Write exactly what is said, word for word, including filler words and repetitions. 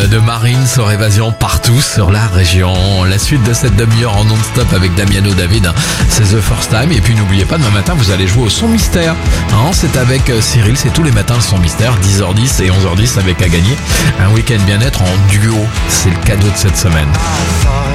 de Marine sur Évasion partout sur la région. La suite de cette demi-heure en non-stop avec Damiano David, c'est The First Time. Et puis n'oubliez pas, demain matin, vous allez jouer au Son Mystère. Hein, c'est avec Cyril, c'est tous les matins le Son Mystère, dix heures dix et onze heures dix avec à gagner un week-end bien-être en duo. C'est le cadeau de cette semaine.